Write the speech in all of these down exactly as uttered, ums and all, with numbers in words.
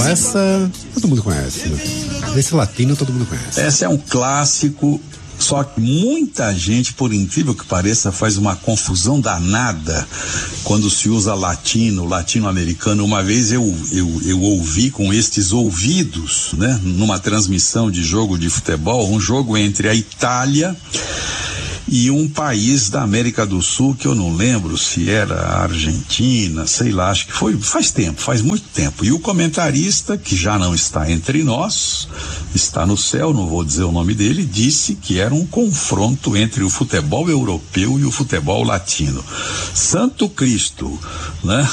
Essa todo mundo conhece, né? Esse latino todo mundo conhece. Esse é um clássico, só que muita gente, por incrível que pareça, faz uma confusão danada quando se usa latino, latino-americano. Uma vez eu, eu, eu ouvi com estes ouvidos, né, numa transmissão de jogo de futebol, um jogo entre a Itália e um país da América do Sul, que eu não lembro se era a Argentina, sei lá, acho que foi, faz tempo, faz muito tempo. E o comentarista, que já não está entre nós, está no céu, não vou dizer o nome dele, disse que era um confronto entre o futebol europeu e o futebol latino. Santo Cristo, né?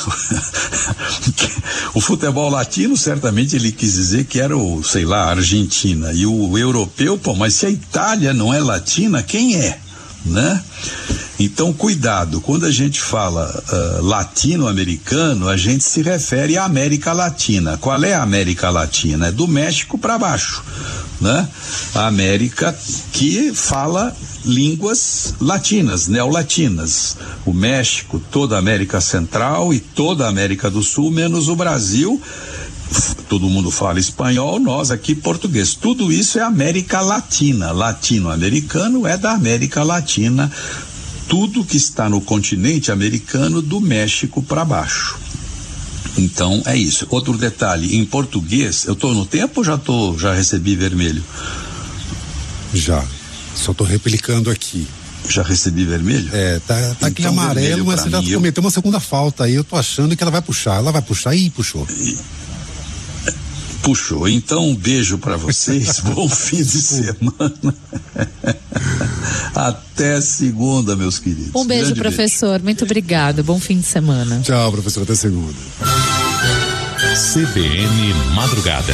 O futebol latino, certamente ele quis dizer que era o, sei lá, a Argentina. E o europeu, pô, mas se a Itália não é latina, quem é? Né? Então, cuidado, quando a gente fala uh, latino-americano, a gente se refere à América Latina. Qual é a América Latina? É do México para baixo, né? A América que fala línguas latinas, neolatinas. O México, toda a América Central e toda a América do Sul, menos o Brasil. Todo mundo fala espanhol, nós aqui português. Tudo isso é América Latina. Latino-americano é da América Latina. Tudo que está no continente americano, do México para baixo. Então é isso. Outro detalhe, em português, eu estou no tempo ou já tô, já recebi vermelho? Já. Só estou replicando aqui. Já recebi vermelho? É, tá, tá então, aqui amarelo, mas você já mim, cometeu eu... uma segunda falta aí. Eu tô achando que ela vai puxar. Ela vai puxar e puxou. E... Puxou. Então, um beijo para vocês. Bom fim de semana. Até segunda, meus queridos. Um beijo, Grande professor. Beijo. Muito obrigado. Bom fim de semana. Tchau, professor. Até segunda. C B N Madrugada.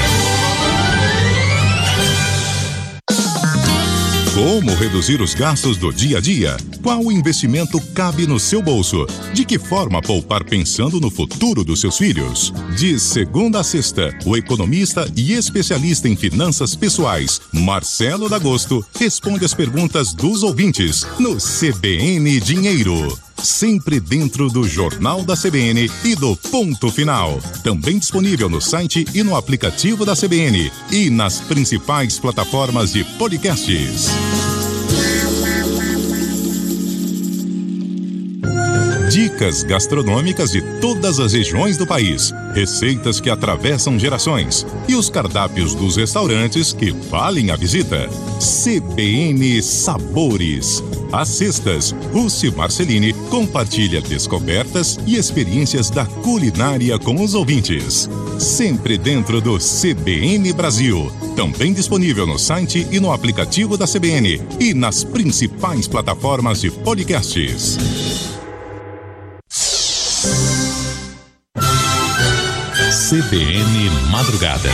Como reduzir os gastos do dia a dia? Qual investimento cabe no seu bolso? De que forma poupar pensando no futuro dos seus filhos? De segunda a sexta, o economista e especialista em finanças pessoais, Marcelo D'Agosto, responde as perguntas dos ouvintes no C B N Dinheiro. Sempre dentro do Jornal da C B N e do Ponto Final. Também disponível no site e no aplicativo da C B N e nas principais plataformas de podcasts. Dicas gastronômicas de todas as regiões do país, receitas que atravessam gerações e os cardápios dos restaurantes que valem a visita. C B N Sabores. Às sextas, Rússi Marcelini compartilha descobertas e experiências da culinária com os ouvintes. Sempre dentro do C B N Brasil. Também disponível no site e no aplicativo da C B N e nas principais plataformas de podcasts. C B N Madrugada.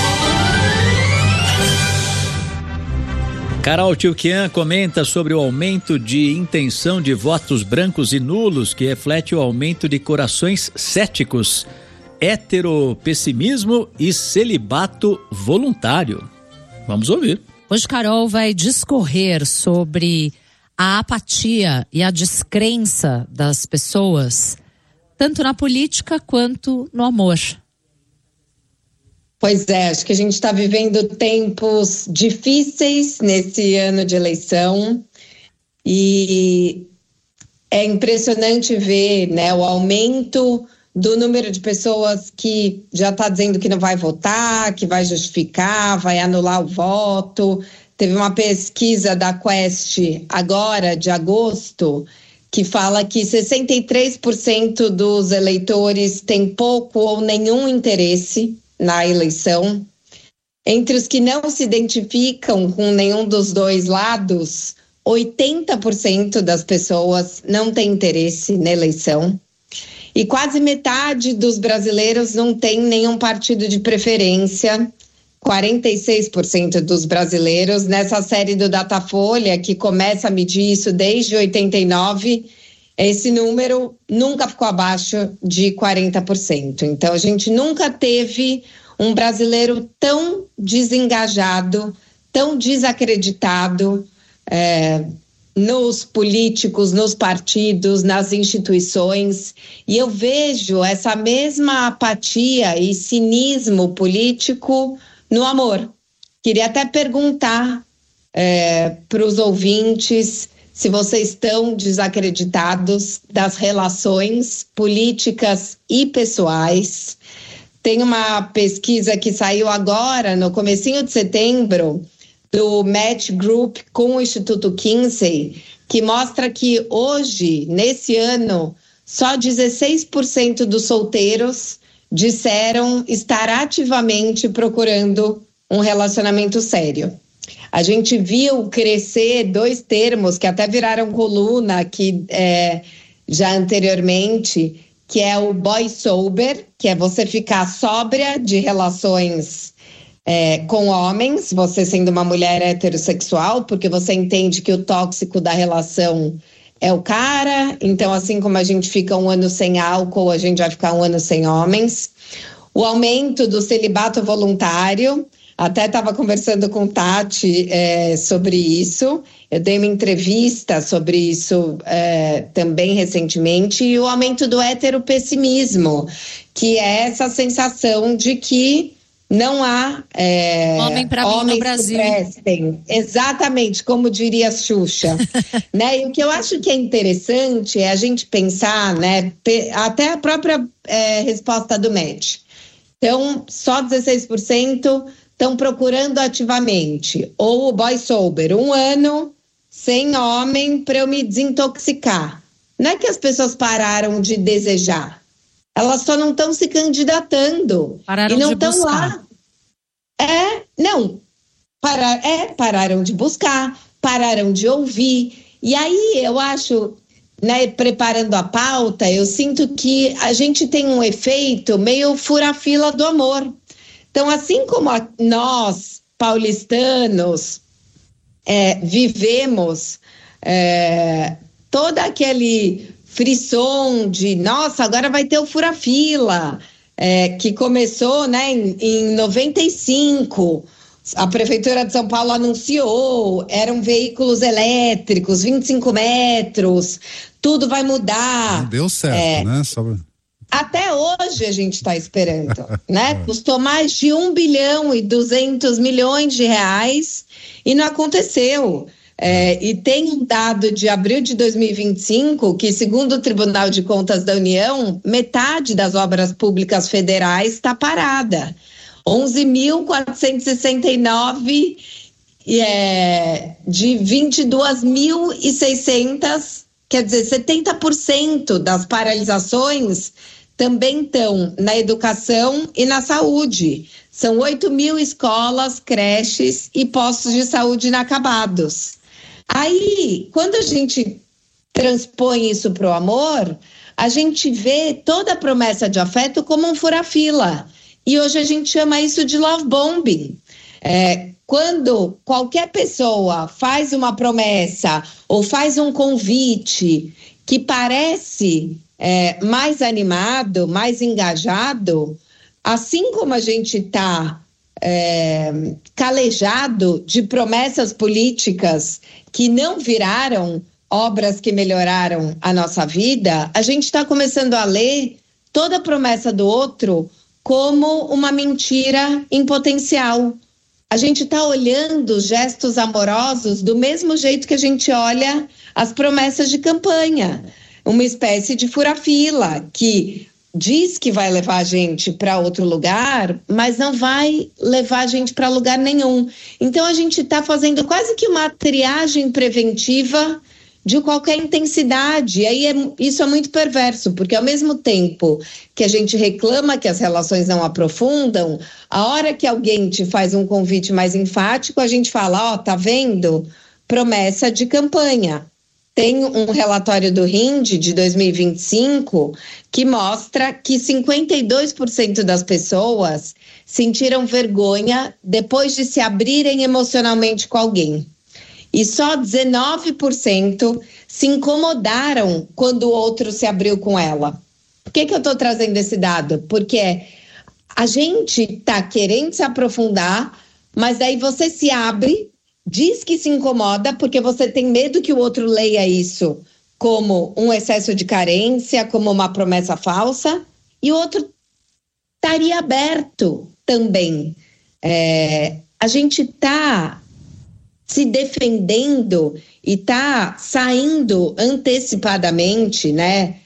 Carol Tchoukian comenta sobre o aumento de intenção de votos brancos e nulos, que reflete o aumento de corações céticos, heteropessimismo e celibato voluntário. Vamos ouvir. Hoje Carol vai discorrer sobre a apatia e a descrença das pessoas, tanto na política quanto no amor. Pois é, acho que a gente está vivendo tempos difíceis nesse ano de eleição e é impressionante ver, né, o aumento do número de pessoas que já está dizendo que não vai votar, que vai justificar, vai anular o voto. Teve uma pesquisa da Quest agora, de agosto, que fala que sessenta e três por cento dos eleitores têm pouco ou nenhum interesse na eleição. Entre os que não se identificam com nenhum dos dois lados, oitenta por cento das pessoas não têm interesse na eleição. E quase metade dos brasileiros não tem nenhum partido de preferência. quarenta e seis por cento dos brasileiros, nessa série do Datafolha, que começa a medir isso desde oitenta e nove, esse número nunca ficou abaixo de quarenta por cento. Então, a gente nunca teve um brasileiro tão desengajado, tão desacreditado, é, nos políticos, nos partidos, nas instituições, e eu vejo essa mesma apatia e cinismo político no amor. Queria até perguntar é, para os ouvintes se vocês estão desacreditados das relações políticas e pessoais. Tem uma pesquisa que saiu agora, no comecinho de setembro, do Match Group com o Instituto Kinsey, que mostra que hoje, nesse ano, só dezesseis por cento dos solteiros disseram estar ativamente procurando um relacionamento sério. A gente viu crescer dois termos que até viraram coluna aqui é, já anteriormente, que é o boy sober, que é você ficar sóbria de relações é, com homens, você sendo uma mulher heterossexual, porque você entende que o tóxico da relação é o cara, então assim como a gente fica um ano sem álcool, a gente vai ficar um ano sem homens. O aumento do celibato voluntário, até estava conversando com Tati é, sobre isso, eu dei uma entrevista sobre isso é, também recentemente, e o aumento do heteropessimismo, que é essa sensação de que não há é, homem para mim no Brasil. Prestem. Exatamente, como diria a Xuxa. Né? E o que eu acho que é interessante é a gente pensar, né, até a própria é, resposta do M E D. Então, só dezesseis por cento estão procurando ativamente, ou o boy sober, um ano sem homem para eu me desintoxicar. Não é que as pessoas pararam de desejar, elas só não estão se candidatando. Pararam e não de estão buscar. lá. É, não, parar, é, pararam de buscar, pararam de ouvir. E aí eu acho, né, preparando a pauta, eu sinto que a gente tem um efeito meio fura-fila do amor. Então, assim como a, nós, paulistanos, é, vivemos é, todo aquele frisson de, nossa, agora vai ter o fura-fila, é, que começou, né, em, em noventa e cinco, a Prefeitura de São Paulo anunciou, eram veículos elétricos, vinte e cinco metros, tudo vai mudar. Não deu certo, é, né? Sobre... Até hoje a gente está esperando, né? Custou mais de um bilhão e duzentos milhões de reais e não aconteceu. É, e tem um dado de abril de dois mil e vinte e cinco que, segundo o Tribunal de Contas da União, metade das obras públicas federais está parada. onze mil quatrocentos e sessenta e nove é, de vinte e dois mil e seiscentos, quer dizer, setenta por cento das paralisações também estão na educação e na saúde. São oito mil escolas, creches e postos de saúde inacabados. Aí, quando a gente transpõe isso para o amor, a gente vê toda a promessa de afeto como um fura-fila. E hoje a gente chama isso de love bombing. É, quando qualquer pessoa faz uma promessa ou faz um convite que parece é, mais animado, mais engajado, assim como a gente está é, calejado de promessas políticas que não viraram obras que melhoraram a nossa vida, a gente está começando a ler toda a promessa do outro como uma mentira em potencial. A gente está olhando gestos amorosos do mesmo jeito que a gente olha as promessas de campanha. Uma espécie de fura-fila que diz que vai levar a gente para outro lugar, mas não vai levar a gente para lugar nenhum. Então a gente está fazendo quase que uma triagem preventiva de qualquer intensidade. E aí é, isso é muito perverso, porque ao mesmo tempo que a gente reclama que as relações não aprofundam, a hora que alguém te faz um convite mais enfático, a gente fala, ó, oh, tá vendo? Promessa de campanha. Tem um relatório do R I N D de dois mil e vinte e cinco que mostra que cinquenta e dois por cento das pessoas sentiram vergonha depois de se abrirem emocionalmente com alguém. E só dezenove por cento se incomodaram quando o outro se abriu com ela. Por que que eu estou trazendo esse dado? Porque a gente está querendo se aprofundar, mas daí você se abre diz que se incomoda porque você tem medo que o outro leia isso como um excesso de carência, como uma promessa falsa, e o outro estaria aberto também. É, a gente está se defendendo e está saindo antecipadamente, né?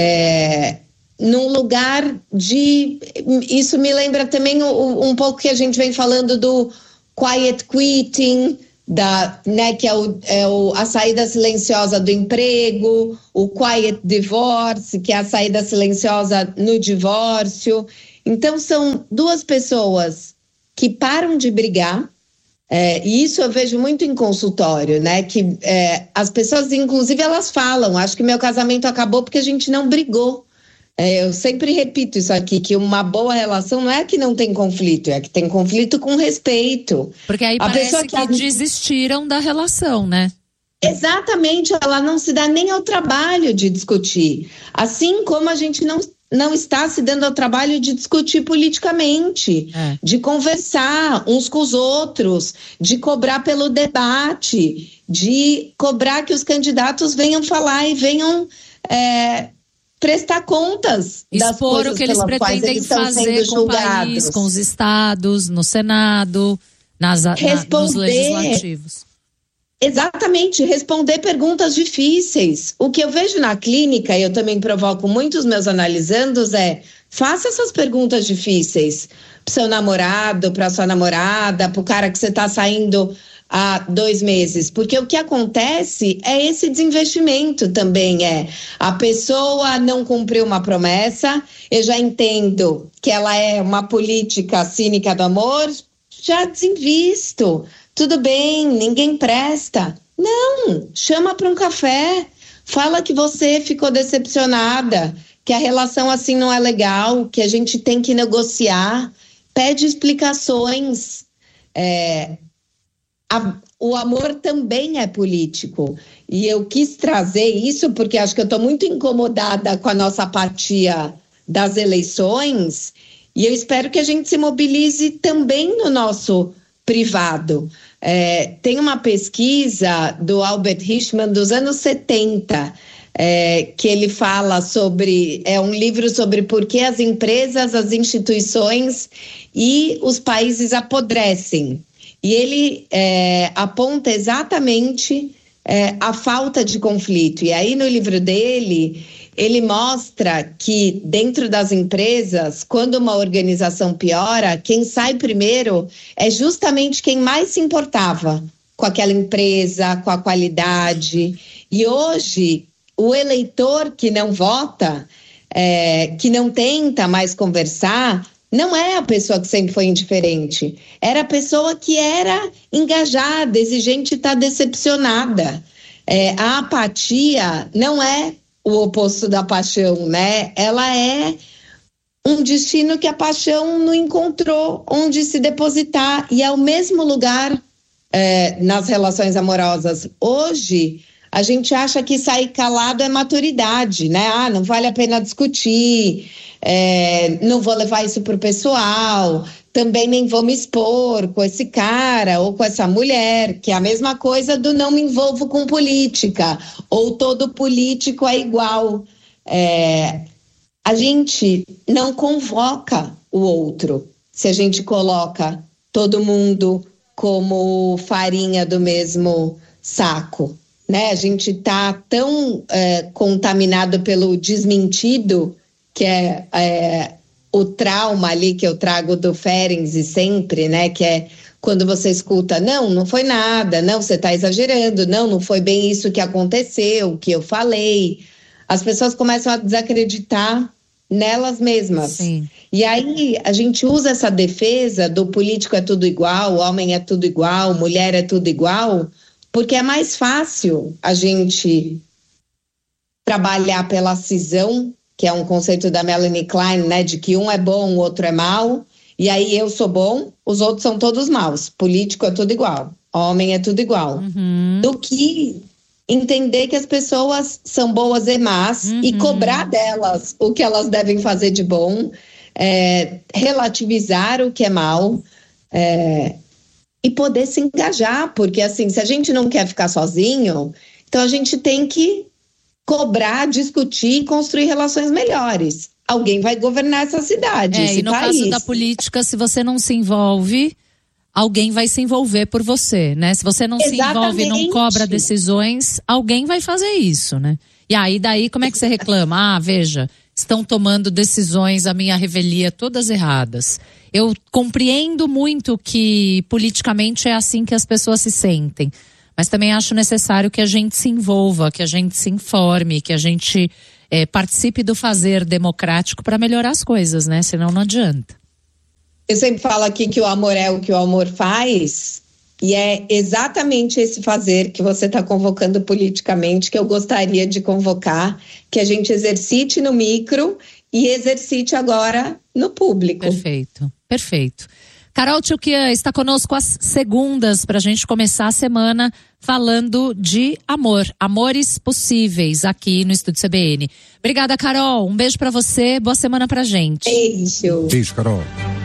É, num lugar de... Isso me lembra também um, um pouco que a gente vem falando do quiet quitting, da, né, que é, o, é o, a saída silenciosa do emprego, o quiet divorce, que é a saída silenciosa no divórcio. Então, são duas pessoas que param de brigar, é, e isso eu vejo muito em consultório, né, que é, as pessoas, inclusive, elas falam, acho que meu casamento acabou porque a gente não brigou. É, eu sempre repito isso aqui, que uma boa relação não é que não tem conflito, é que tem conflito com respeito. Porque aí a parece que, que desistiram da relação, né? Exatamente, ela não se dá nem ao trabalho de discutir. Assim como a gente não, não está se dando ao trabalho de discutir politicamente, é. de conversar uns com os outros, de cobrar pelo debate, de cobrar que os candidatos venham falar e venham... É, prestar contas das coisas o que eles pretendem eles fazer com o país, com os estados, no Senado, nas, responder, na, nos legislativos. Exatamente, responder perguntas difíceis. O que eu vejo na clínica, e eu também provoco muitos meus analisandos, é: faça essas perguntas difíceis pro seu namorado, pra sua namorada, pro cara que você tá saindo há dois meses, porque o que acontece é esse desinvestimento também, é a pessoa não cumpriu uma promessa, eu já entendo que ela é uma política cínica do amor, já desinvisto, tudo bem, ninguém presta. Não, chama para um café, fala que você ficou decepcionada, que a relação assim não é legal, que a gente tem que negociar, pede explicações. É, A, o amor também é político, e eu quis trazer isso porque acho que eu estou muito incomodada com a nossa apatia das eleições, e eu espero que a gente se mobilize também no nosso privado. É, tem uma pesquisa do Albert Hirschman dos anos setenta, é, que ele fala sobre, é um livro sobre por que as empresas, as instituições e os países apodrecem. E ele é, aponta exatamente é, a falta de conflito. E aí no livro dele, ele mostra que dentro das empresas, quando uma organização piora, quem sai primeiro é justamente quem mais se importava com aquela empresa, com a qualidade. E hoje, o eleitor que não vota, é, que não tenta mais conversar, não é a pessoa que sempre foi indiferente, era a pessoa que era engajada, exigente, está decepcionada. É, a apatia não é o oposto da paixão, né? Ela é um destino que a paixão não encontrou onde se depositar, e é o mesmo lugar é, nas relações amorosas. Hoje, a gente acha que sair calado é maturidade, né? Ah, não vale a pena discutir, é, não vou levar isso pro pessoal, também nem vou me expor com esse cara ou com essa mulher, que é a mesma coisa do não me envolvo com política, ou todo político é igual. É, a gente não convoca o outro se a gente coloca todo mundo como farinha do mesmo saco, né? A gente tá tão é, contaminado pelo desmentido, que é, é o trauma ali que eu trago do Ferenczi sempre, né? Que é quando você escuta, não, não foi nada, não, você está exagerando, não, não foi bem isso que aconteceu, que eu falei. As pessoas começam a desacreditar nelas mesmas. Sim. E aí a gente usa essa defesa do político é tudo igual, homem é tudo igual, mulher é tudo igual, porque é mais fácil a gente trabalhar pela cisão, que é um conceito da Melanie Klein, né, de que um é bom, o outro é mau, e aí eu sou bom, os outros são todos maus. Político é tudo igual, homem é tudo igual. Uhum. Do que entender que as pessoas são boas e más, uhum, e cobrar delas o que elas devem fazer de bom, é, relativizar o que é mal, é, e poder se engajar, porque assim, se a gente não quer ficar sozinho, então a gente tem que cobrar, discutir e construir relações melhores. Alguém vai governar essa cidade, é, esse e no país. caso da política, se você não se envolve, alguém vai se envolver por você, né? Se você não Exatamente. se envolve e não cobra decisões, alguém vai fazer isso, né? E aí, daí, como é que você reclama? Ah, veja, estão tomando decisões à minha revelia todas erradas. Eu compreendo muito que politicamente é assim que as pessoas se sentem, mas também acho necessário que a gente se envolva, que a gente se informe, que a gente é, participe do fazer democrático para melhorar as coisas, né? Senão não adianta. Eu sempre falo aqui que o amor é o que o amor faz, e é exatamente esse fazer que você está convocando politicamente que eu gostaria de convocar, que a gente exercite no micro e exercite agora no público. Perfeito, perfeito. Carol Tchoukian está conosco às segundas para a gente começar a semana falando de amor, amores possíveis aqui no Estúdio C B N. Obrigada, Carol. Um beijo para você, boa semana pra gente. Beijo. Beijo, Carol.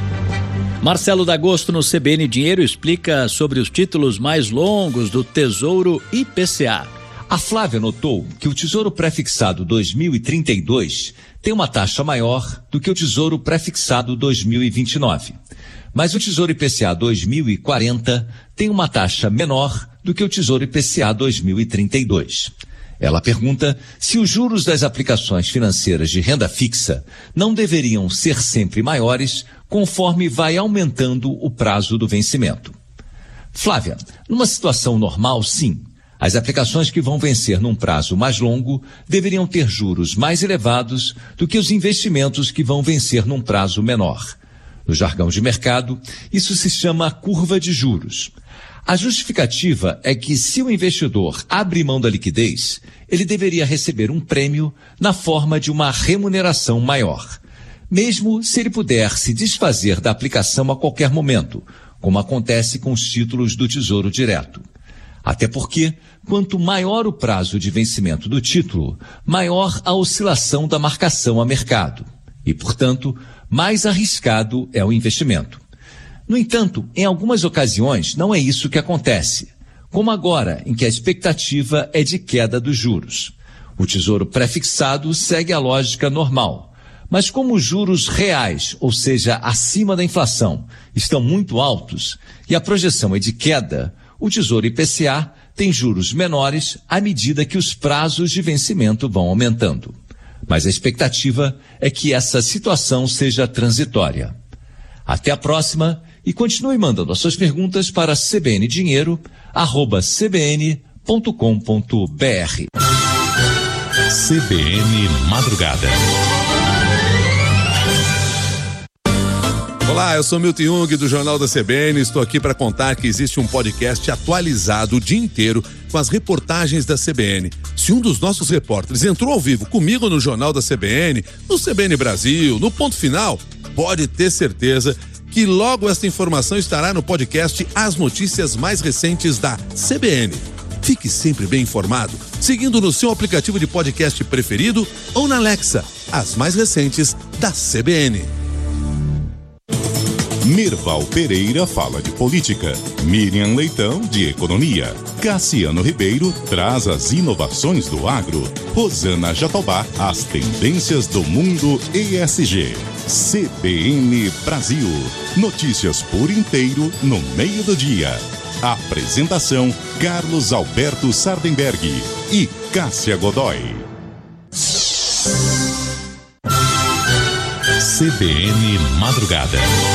Marcelo D'Agosto no C B N Dinheiro explica sobre os títulos mais longos do Tesouro I P C A. A Flávia notou que o Tesouro Prefixado dois mil e trinta e dois tem uma taxa maior do que o Tesouro Prefixado dois mil e vinte e nove. Mas o Tesouro I P C A dois mil e quarenta tem uma taxa menor do que o Tesouro I P C A dois mil e trinta e dois. Ela pergunta se os juros das aplicações financeiras de renda fixa não deveriam ser sempre maiores conforme vai aumentando o prazo do vencimento. Flávia, numa situação normal, sim. As aplicações que vão vencer num prazo mais longo deveriam ter juros mais elevados do que os investimentos que vão vencer num prazo menor. No jargão de mercado, isso se chama curva de juros. A justificativa é que se o investidor abre mão da liquidez, ele deveria receber um prêmio na forma de uma remuneração maior, mesmo se ele puder se desfazer da aplicação a qualquer momento, como acontece com os títulos do Tesouro Direto. Até porque, quanto maior o prazo de vencimento do título, maior a oscilação da marcação a mercado e, portanto, mais arriscado é o investimento. No entanto, em algumas ocasiões não é isso que acontece, como agora, em que a expectativa é de queda dos juros. O Tesouro Prefixado segue a lógica normal, mas como os juros reais, ou seja, acima da inflação, estão muito altos e a projeção é de queda, o Tesouro I P C A tem juros menores à medida que os prazos de vencimento vão aumentando. Mas a expectativa é que essa situação seja transitória. Até a próxima e continue mandando as suas perguntas para cbndinheiro arroba c b n ponto com ponto b r. C B N Madrugada. Olá, eu sou Milton Jung do Jornal da C B N. Estou aqui para contar que existe um podcast atualizado o dia inteiro com as reportagens da C B N. Se um dos nossos repórteres entrou ao vivo comigo no Jornal da C B N, no C B N Brasil, no Ponto Final, pode ter certeza que logo esta informação estará no podcast As Notícias Mais Recentes da C B N. Fique sempre bem informado, seguindo no seu aplicativo de podcast preferido ou na Alexa, as mais recentes da C B N. Mirval Pereira fala de política, Miriam Leitão de economia, Cassiano Ribeiro traz as inovações do agro, Rosana Jatobá as tendências do mundo E S G. C B N Brasil, notícias por inteiro no meio do dia. Apresentação Carlos Alberto Sardenberg e Cássia Godoy. C B N Madrugada.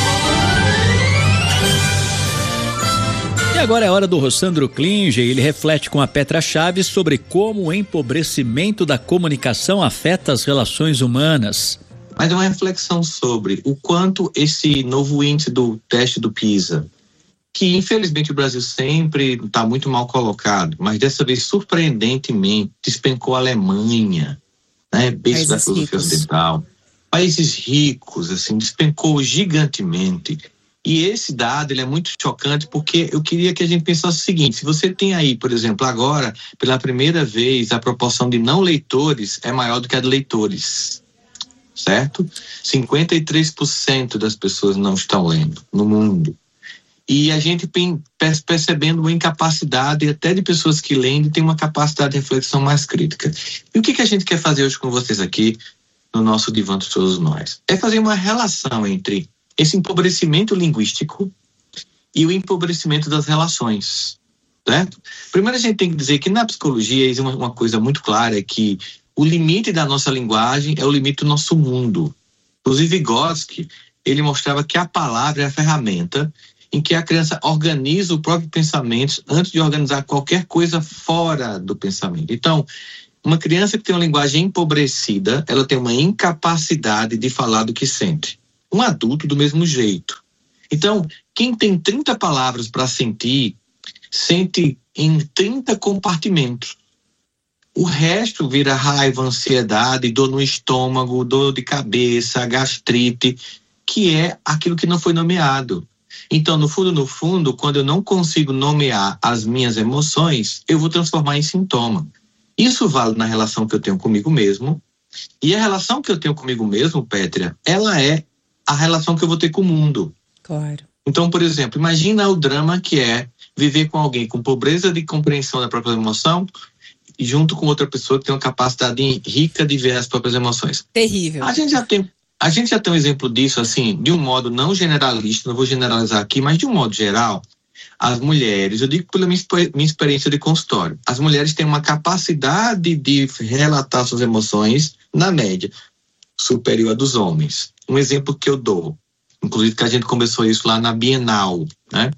E agora é hora do Rossandro Klinger. Ele reflete com a Petra Chaves sobre como o empobrecimento da comunicação afeta as relações humanas. Mas é uma reflexão sobre o quanto esse novo índice do teste do PISA, que infelizmente o Brasil sempre está muito mal colocado, mas dessa vez surpreendentemente despencou a Alemanha, né, berço da filosofia ocidental, países ricos, assim, despencou gigantemente. E esse dado ele é muito chocante porque eu queria que a gente pensasse o seguinte: se você tem aí, por exemplo, agora, pela primeira vez, a proporção de não leitores é maior do que a de leitores, certo? cinquenta e três por cento das pessoas não estão lendo no mundo. E a gente percebendo uma incapacidade até de pessoas que leem de ter uma capacidade de reflexão mais crítica. E o que, que a gente quer fazer hoje com vocês aqui no nosso Divã de Todos Nós? É fazer uma relação entre esse empobrecimento linguístico e o empobrecimento das relações, certo? Primeiro a gente tem que dizer que na psicologia existe uma, uma coisa muito clara, é que o limite da nossa linguagem é o limite do nosso mundo. Inclusive Vygotsky, ele mostrava que a palavra é a ferramenta em que a criança organiza o próprio pensamento antes de organizar qualquer coisa fora do pensamento. Então, uma criança que tem uma linguagem empobrecida, ela tem uma incapacidade de falar do que sente. Um adulto do mesmo jeito. Então, quem tem trinta palavras para sentir, sente em trinta compartimentos. O resto vira raiva, ansiedade, dor no estômago, dor de cabeça, gastrite, que é aquilo que não foi nomeado. Então, no fundo, no fundo, quando eu não consigo nomear as minhas emoções, eu vou transformar em sintoma. Isso vale na relação que eu tenho comigo mesmo. E a relação que eu tenho comigo mesmo, Pétria, ela é a relação que eu vou ter com o mundo. Claro. Então, por exemplo, imagina o drama que é viver com alguém com pobreza de compreensão da própria emoção e junto com outra pessoa que tem uma capacidade rica de ver as próprias emoções. Terrível. A gente já tem... A gente já tem um exemplo disso, assim, de um modo não generalista, não vou generalizar aqui, mas de um modo geral, as mulheres, eu digo pela minha, minha experiência de consultório, as mulheres têm uma capacidade de relatar suas emoções, na média, superior à dos homens. Um exemplo que eu dou, inclusive que a gente começou isso lá na Bienal, né?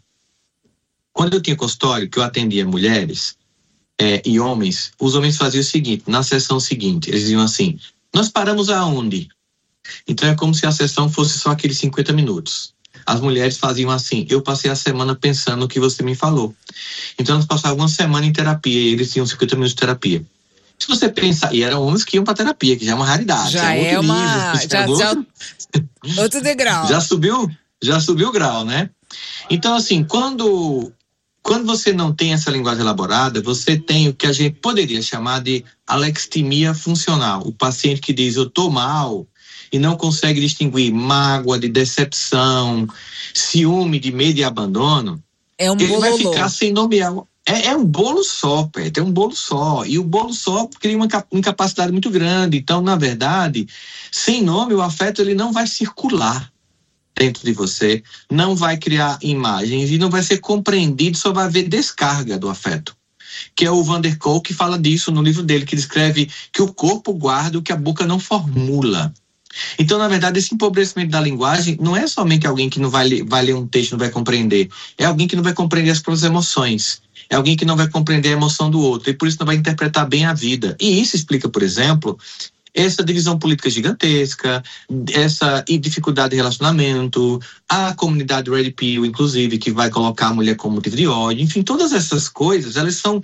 Quando eu tinha consultório, que eu atendia mulheres é, e homens, os homens faziam o seguinte, na sessão seguinte, eles diziam assim, nós paramos aonde? Então é como se a sessão fosse só aqueles cinquenta minutos. As mulheres faziam assim, eu passei a semana pensando no que você me falou. Então nós passávamos uma semana em terapia e eles tinham cinquenta minutos de terapia. Se você pensar, e eram homens que iam para terapia, que já é uma raridade. Já é, é uma... Nível, já, já, outro, outro degrau. Já subiu, já subiu o grau, né? Então assim, quando, quando você não tem essa linguagem elaborada, você tem o que a gente poderia chamar de alextimia funcional. O paciente que diz, eu tô mal... e não consegue distinguir mágoa de decepção, ciúme de medo e abandono, é um ele bololô. Vai ficar sem nomear. É, é um bolo só, Pet, é um bolo só. E o bolo só cria uma incapacidade muito grande. Então, na verdade, sem nome, o afeto ele não vai circular dentro de você, não vai criar imagens e não vai ser compreendido, só vai haver descarga do afeto. Que é o Van der Kolk que fala disso no livro dele, que descreve que o corpo guarda o que a boca não formula. Então, na verdade, esse empobrecimento da linguagem não é somente alguém que não vai ler, vai ler um texto e não vai compreender. É alguém que não vai compreender as próprias emoções. É alguém que não vai compreender a emoção do outro. E por isso não vai interpretar bem a vida. E isso explica, por exemplo, essa divisão política gigantesca, essa dificuldade de relacionamento, a comunidade Red Pill, inclusive, que vai colocar a mulher como motivo de ódio. Enfim, todas essas coisas, elas são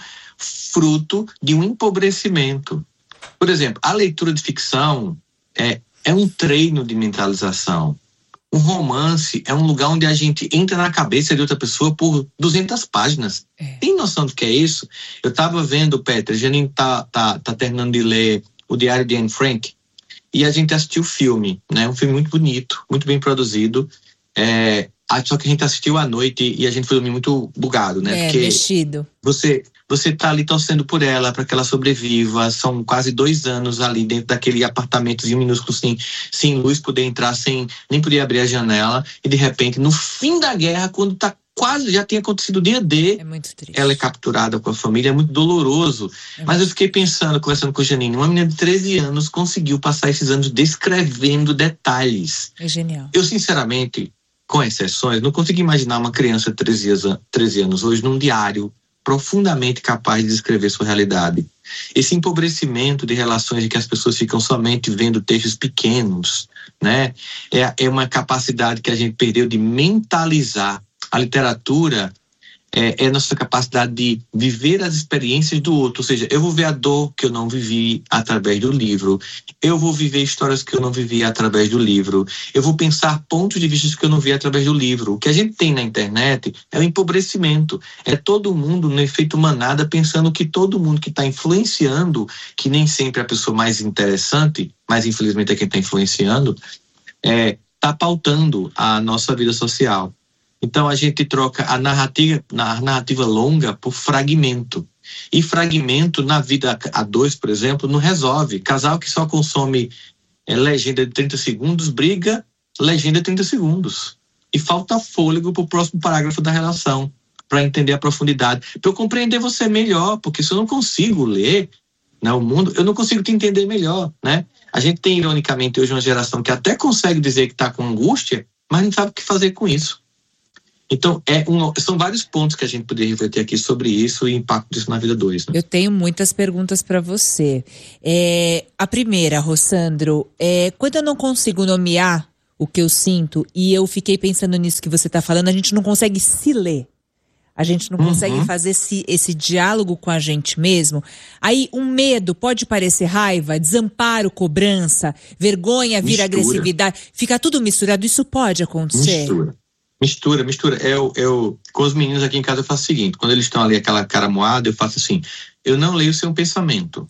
fruto de um empobrecimento. Por exemplo, a leitura de ficção é É um treino de mentalização. Um romance é um lugar onde a gente entra na cabeça de outra pessoa por duzentas páginas. É. Tem noção do que é isso? Eu estava vendo, Petra, a Janine tá, tá, tá terminando de ler o Diário de Anne Frank e a gente assistiu o filme, né? Um filme muito bonito, muito bem produzido. É, só que a gente assistiu à noite e a gente foi dormir muito bugado, né? É, porque mexido. Você... Você tá ali torcendo por ela, para que ela sobreviva. São quase dois anos ali dentro daquele apartamentozinho minúsculo, sem, sem luz, poder entrar, sem nem poder abrir a janela. E de repente, no fim da guerra, quando tá quase, já tem acontecido o dia D, é muito triste. Ela é capturada com a família, é muito doloroso. É. Mas eu fiquei pensando, conversando com a Janine, uma menina de treze anos conseguiu passar esses anos descrevendo detalhes. É genial. Eu, sinceramente, com exceções, não consigo imaginar uma criança de treze anos hoje num diário profundamente capaz de descrever sua realidade. Esse empobrecimento de relações em que as pessoas ficam somente vendo textos pequenos, né? É, é uma capacidade que a gente perdeu de mentalizar. A literatura é, é a nossa capacidade de viver as experiências do outro, ou seja, eu vou ver a dor que eu não vivi através do livro, eu vou viver histórias que eu não vivi através do livro, eu vou pensar pontos de vista que eu não vi através do livro. O que a gente tem na internet é o empobrecimento, é todo mundo no efeito manada pensando que todo mundo que está influenciando, que nem sempre é a pessoa mais interessante, mas infelizmente é quem está influenciando, é, está pautando a nossa vida social. Então a gente troca a narrativa, a narrativa longa por fragmento. E fragmento na vida a dois, por exemplo, não resolve. Casal que só consome é, legenda de trinta segundos, briga, legenda de trinta segundos. E falta fôlego para o próximo parágrafo da relação, para entender a profundidade, para eu compreender você melhor, porque se eu não consigo ler, né, o mundo, eu não consigo te entender melhor, né? A gente tem, ironicamente, hoje uma geração que até consegue dizer que está com angústia, mas não sabe o que fazer com isso. Então, é um, são vários pontos que a gente poderia refletir aqui sobre isso e o impacto disso na vida dois. Né? Eu tenho muitas perguntas para você. É, a primeira, Rossandro, é, quando eu não consigo nomear o que eu sinto, e eu fiquei pensando nisso que você está falando, a gente não consegue se ler. A gente não uhum. consegue fazer esse, esse diálogo com a gente mesmo. Aí um medo pode parecer raiva, desamparo, cobrança, vergonha, vira agressividade. Fica tudo misturado. Isso pode acontecer? Mistura. Mistura, mistura. Eu, eu, com os meninos aqui em casa eu faço o seguinte, quando eles estão ali aquela cara moada, eu faço assim, eu não leio o seu pensamento.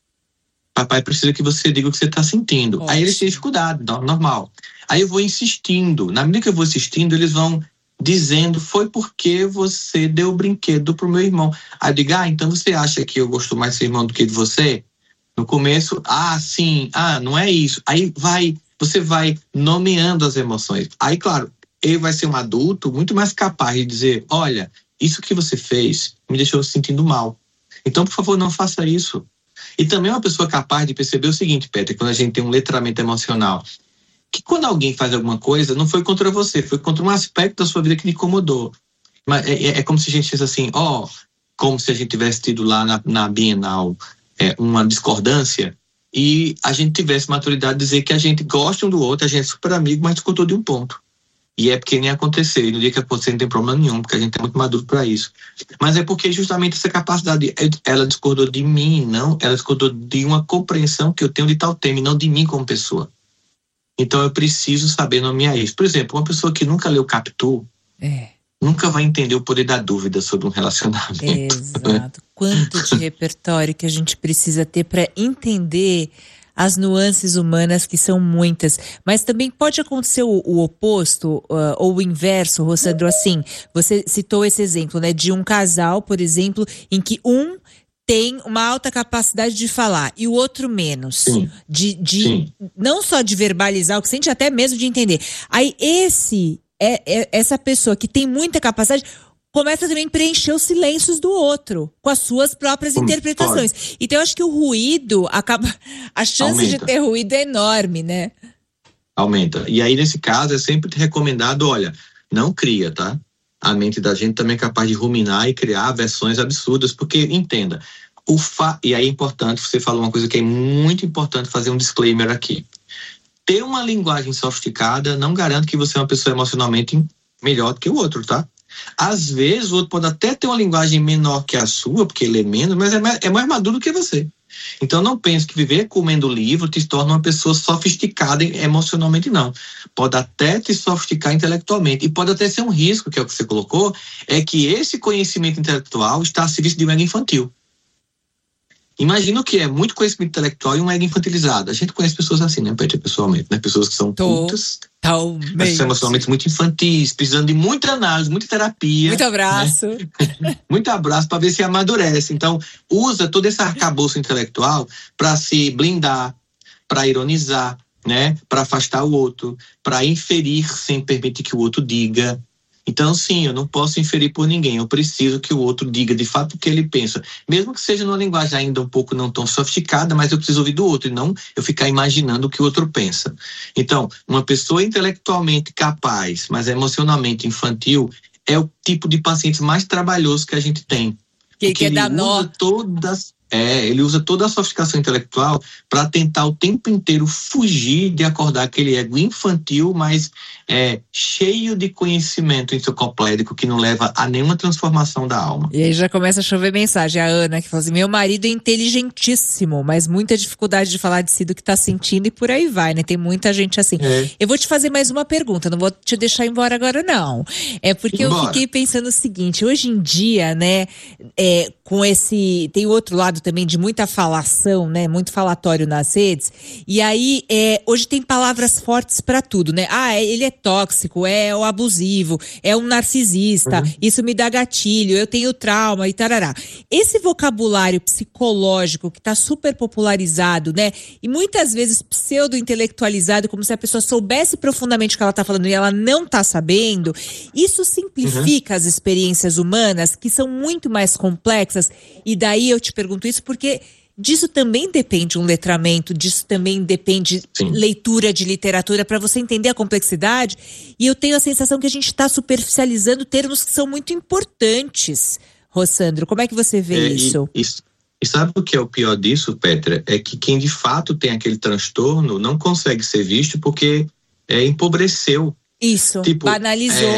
Papai precisa que você diga o que você está sentindo. Ótimo. Aí eles têm dificuldade, normal. Aí eu vou insistindo. Na medida que eu vou insistindo, eles vão dizendo, foi porque você deu o brinquedo pro meu irmão. Aí eu digo, ah, então você acha que eu gosto mais do seu irmão do que de você? No começo, ah, sim, ah, não é isso. Aí vai, você vai nomeando as emoções. Aí, claro, ele vai ser um adulto muito mais capaz de dizer, olha, isso que você fez me deixou se sentindo mal. Então, por favor, não faça isso. E também é uma pessoa capaz de perceber o seguinte, Peter, quando a gente tem um letramento emocional, que quando alguém faz alguma coisa, não foi contra você, foi contra um aspecto da sua vida que lhe incomodou. Mas é, é, é como se a gente dissesse assim, ó, oh, como se a gente tivesse tido lá na, na Bienal é, uma discordância e a gente tivesse maturidade de dizer que a gente gosta um do outro, a gente é super amigo, mas discordou de um ponto. E é porque nem aconteceu, e no dia que acontecer não tem problema nenhum, porque a gente é muito maduro para isso. Mas é porque justamente essa capacidade, ela discordou de mim, não, ela discordou de uma compreensão que eu tenho de tal tema, e não de mim como pessoa. Então eu preciso saber nomear isso. Por exemplo, uma pessoa que nunca leu Capitu, é. nunca vai entender o poder da dúvida sobre um relacionamento. Exato. Quanto de repertório que a gente precisa ter para entender as nuances humanas, que são muitas. Mas também pode acontecer o, o oposto, uh, ou o inverso, Rossandro, assim, você citou esse exemplo, né, de um casal, por exemplo, em que um tem uma alta capacidade de falar e o outro menos. Sim. De, de Sim. não só de verbalizar o que sente, até mesmo de entender. Aí esse, é, é, essa pessoa que tem muita capacidade começa também a preencher os silêncios do outro, com as suas próprias Como interpretações. Pode. Então eu acho que o ruído acaba... A chance Aumenta. de ter ruído é enorme, né? Aumenta. E aí, nesse caso, é sempre recomendado, olha, não cria, tá? A mente da gente também é capaz de ruminar e criar versões absurdas, porque, entenda, o fa... e aí é importante, você falou uma coisa que é muito importante fazer um disclaimer aqui. Ter uma linguagem sofisticada não garante que você é uma pessoa emocionalmente melhor do que o outro, tá? Às vezes o outro pode até ter uma linguagem menor que a sua, porque ele é menos, mas é mais, é mais maduro do que você. Então não pense que viver comendo livro te torna uma pessoa sofisticada emocionalmente, não. Pode até te sofisticar intelectualmente, e pode até ser um risco, que é o que você colocou, é que esse conhecimento intelectual está a serviço de um ego infantil. Imagina o que é muito conhecimento intelectual e um ego infantilizado. A gente conhece pessoas assim, né, Peter, pessoalmente, né? Pessoas que são cultas, mas são emocionalmente muito infantis, precisando de muita análise, muita terapia. Muito abraço. Né? Muito abraço para ver se amadurece. Então, usa todo esse arcabouço intelectual para se blindar, para ironizar, né? Para afastar o outro, para inferir sem permitir que o outro diga. Então, sim, eu não posso inferir por ninguém. Eu preciso que o outro diga de fato o que ele pensa. Mesmo que seja numa linguagem ainda um pouco não tão sofisticada, mas eu preciso ouvir do outro e não eu ficar imaginando o que o outro pensa. Então, uma pessoa intelectualmente capaz, mas emocionalmente infantil, é o tipo de paciente mais trabalhoso que a gente tem. Que quer dar nó. Todas... É, ele usa toda a sofisticação intelectual para tentar o tempo inteiro fugir de acordar aquele ego infantil, mas é, cheio de conhecimento enciclopédico que não leva a nenhuma transformação da alma. E aí já começa a chover mensagem. A Ana que fala assim, meu marido é inteligentíssimo, mas muita dificuldade de falar de si do que tá sentindo e por aí vai, né? Tem muita gente assim. É. Eu vou te fazer mais uma pergunta, não vou te deixar embora agora não. É porque embora. eu fiquei pensando o seguinte, hoje em dia, né, é, com esse... Tem o outro lado mercado também de muita falação, né? Muito falatório nas redes. E aí, é, hoje tem palavras fortes para tudo, né? Ah, ele é tóxico, é o abusivo, é um narcisista, uhum. isso me dá gatilho, eu tenho trauma e tarará. Esse vocabulário psicológico que tá super popularizado, né? E muitas vezes pseudo-intelectualizado, como se a pessoa soubesse profundamente o que ela tá falando e ela não tá sabendo, isso simplifica uhum. as experiências humanas, que são muito mais complexas. E daí eu te pergunto isso porque disso também depende um letramento, disso também depende Sim. leitura de literatura para você entender a complexidade. E eu tenho a sensação que a gente está superficializando termos que são muito importantes. Rossandro, como é que você vê é, isso? E, e, e sabe o que é o pior disso, Petra? É que quem de fato tem aquele transtorno não consegue ser visto porque é, empobreceu. Isso, tipo, banalizou.